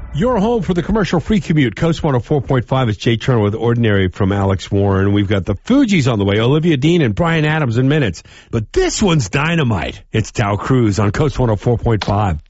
Your home for the commercial-free commute. Coast 104.5 is Jay Turner with Ordinary from Alex Warren. We've got the Fugees on the way, Olivia Dean and Bryan Adams in minutes. But this one's dynamite. It's Dow Cruz on Coast 104.5.